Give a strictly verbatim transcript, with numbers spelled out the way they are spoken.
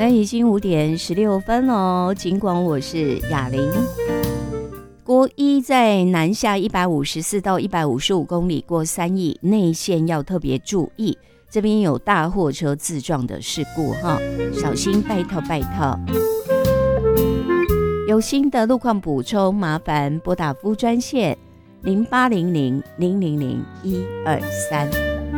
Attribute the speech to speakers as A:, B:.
A: 那已经五点十六分哦，尽管我是雅玲。国一在南下一百五十四到一百五十五公里过三义，内线要特别注意，这边有大货车自撞的事故哈，小心拜托拜托。有新的路况补充，麻烦拨打服务专线零八零零零零零一二三。